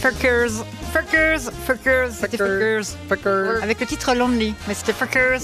Fuckers. C'était Fuckers. Avec le titre Lonely, mais c'était Fuckers.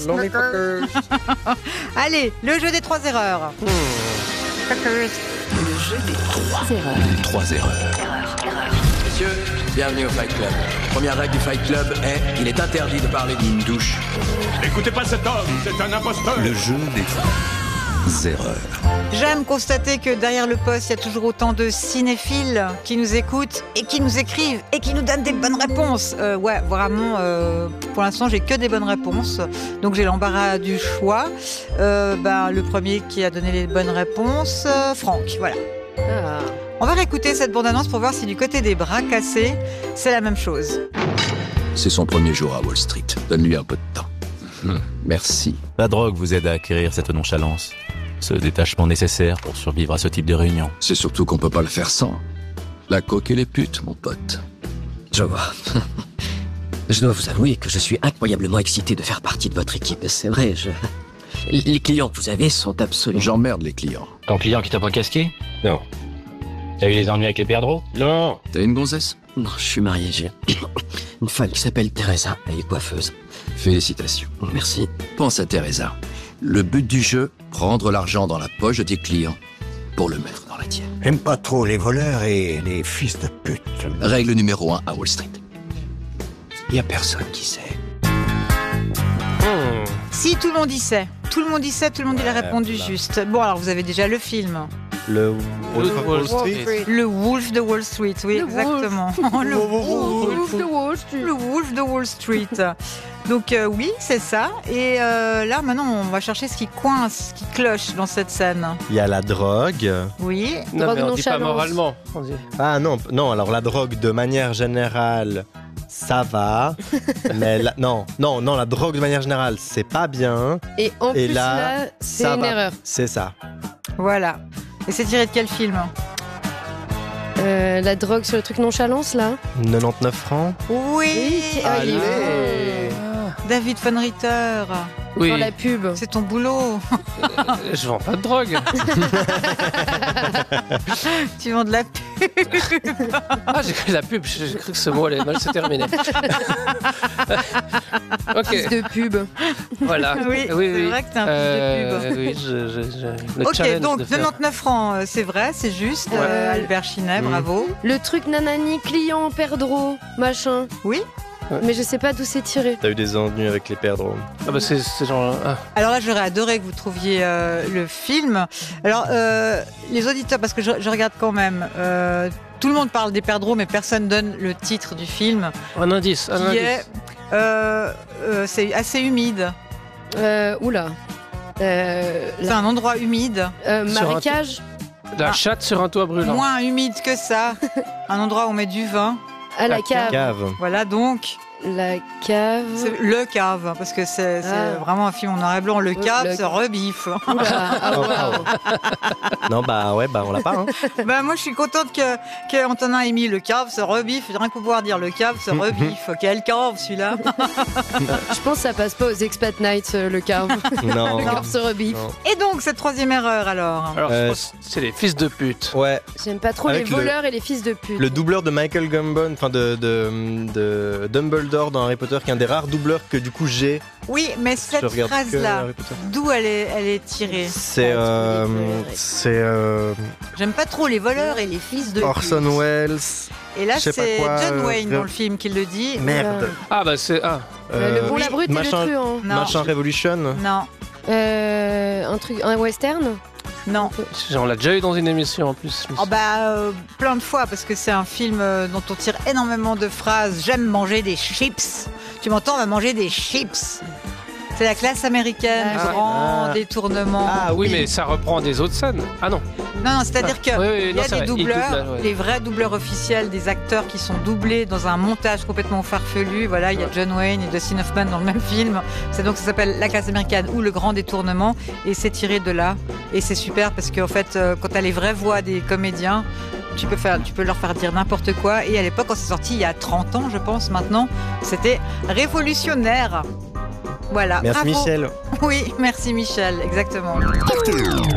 Allez, le jeu des 3 erreurs. Fuckers. Le jeu des 3 erreurs. Les 3 erreurs. Messieurs, bienvenue au Fight Club. Première règle du Fight Club est il est interdit de parler d'une douche. N'écoutez pas cet homme, c'est un imposteur. Le jeu des 3 erreurs. J'aime constater que derrière le poste, il y a toujours autant de cinéphiles qui nous écoutent et qui nous écrivent et qui nous donnent des bonnes réponses. Ouais, vraiment, pour l'instant, j'ai que des bonnes réponses. Donc, j'ai l'embarras du choix. Le premier qui a donné les bonnes réponses, Franck, voilà. Ah. On va réécouter cette bande-annonce pour voir si du côté des bras cassés, c'est la même chose. C'est son premier jour à Wall Street. Donne-lui un peu de temps. Merci. La drogue vous aide à acquérir cette nonchalance, ce détachement nécessaire pour survivre à ce type de réunion. C'est surtout qu'on peut pas le faire sans. La coque et les putes, mon pote. Je vois. Je dois vous avouer que je suis incroyablement excité de faire partie de votre équipe. C'est vrai, les clients que vous avez sont absolument... J'emmerde les clients. Ton client qui t'a pas casqué? Non. T'as eu des ennuis avec les perdreaux? Non. T'as une gonzesse? Non, je suis marié, j'ai une femme qui s'appelle Teresa, elle est coiffeuse. Félicitations. Merci. Pense à Teresa. Le but du jeu, prendre l'argent dans la poche des clients pour le mettre dans la tienne. J'aime pas trop les voleurs et les fils de pute. Règle numéro 1 à Wall Street. Il y a personne qui sait. Si tout le monde y sait, tout le monde il a répondu juste. Bon, alors vous avez déjà le film. Le Wolf of Wall Street. Le Wolf de Wall Street, oui, exactement. Le Wolf de Wall Street. Le Wolf de Wall Street. Donc oui, c'est ça. Et là, maintenant, on va chercher ce qui coince, ce qui cloche dans cette scène. Il y a la drogue. Oui. Non, Drogue mais on dit pas nonchalance. moralement. On dit... Ah non, alors la drogue de manière générale, ça va. Mais non, la drogue de manière générale, c'est pas bien. Et en Et plus, là, c'est ça une va. erreur. C'est ça. Voilà. Et c'est tiré de quel film? La drogue sur le truc nonchalance, là. 99 francs. Oui. il est Allez. David von Ritter. Oui. dans la pub. C'est ton boulot. Je vends pas de drogue. Tu vends de la pub. Ah, j'ai cru la pub. J'ai cru que ce mot allait mal se terminer. Ok. Fils de pub. Voilà. Oui, c'est vrai que t'es un fils de pub. Oui, le Ok, challenge donc de faire. 99 francs, c'est vrai, c'est juste. Albert Chinet, bravo. Le truc nanani, client, perdreau, machin. Oui. Mais je sais pas d'où c'est tiré. T'as eu des ennuis avec les perdreaux. Ah bah c'est genre... Ah. Alors là, j'aurais adoré que vous trouviez le film. Alors, les auditeurs, parce que je regarde quand même, tout le monde parle des perdreaux, mais personne donne le titre du film. Un indice. Qui est, c'est assez humide. Oula. C'est un endroit humide. Marécage. La chatte sur un toit brûlant. Moins humide que ça. Un endroit où on met du vin. À la cave. Voilà donc. La cave. C'est le cave, parce que c'est vraiment un film en noir et blanc. Le cave, c'est rebiffe. Non, on l'a pas. Hein. Moi, je suis contente que Antonin ait mis le cave, c'est rebiffe. J'ai rien qu'à pouvoir dire le cave, c'est rebiffe. Quel cave, celui-là. Je pense que ça passe pas aux Expat Nights, le cave. Non. Le cave se rebiffe. Et donc, cette troisième erreur, alors je pense que c'est les fils de pute. Ouais. J'aime pas trop Avec les voleurs et les fils de pute. Le doubleur de Michael Gambon, enfin de Dumbledore dans Harry Potter, qui est un des rares doubleurs que du coup j'ai. Oui, mais cette regarde que phrase-là, Harry Potter. d'où elle est tirée? C'est J'aime pas trop les voleurs et les fils de Orson pute. Welles. Et là, je sais c'est pas quoi, John Wayne dans le film qui le dit. Merde. Ah bah c'est... Ah. Le bon, oui. la brute et le truand. Non. Machin Revolution. Non, Un western. non. On l'a déjà eu dans une émission en plus. Oh plein de fois, parce que c'est un film dont on tire énormément de phrases. J'aime manger des chips. Tu m'entends, on va manger des chips. C'est la classe américaine, grand détournement. Ah Oui, mais ça reprend des autres scènes. Ah non. Non, c'est-à-dire qu'il oui, y non, a c'est des vrai. doubleurs, Ils doublent, des vrais doubleurs officiels, des acteurs qui sont doublés dans un montage complètement farfelu. Voilà, il y a John Wayne et Dustin Hoffman dans le même film. C'est donc, ça s'appelle La classe américaine ou Le grand détournement. Et c'est tiré de là. Et c'est super parce qu'en fait, quand tu as les vraies voix des comédiens, tu peux leur faire dire n'importe quoi. Et à l'époque, quand c'est sorti, il y a 30 ans, je pense, maintenant, c'était révolutionnaire. Voilà. Merci Bravo. Michel. Oui, merci Michel, exactement.